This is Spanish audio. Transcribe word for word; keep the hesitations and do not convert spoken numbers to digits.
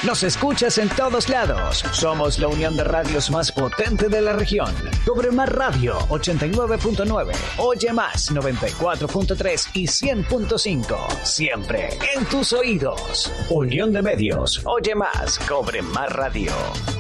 Nos escuchas en todos lados. Somos la unión de radios más potente de la región. Cobre Más Radio ochenta y nueve punto nueve, Oye Más noventa y cuatro punto tres y cien punto cinco. Siempre en tus oídos. Unión de medios. Oye Más, Cobre Más Radio.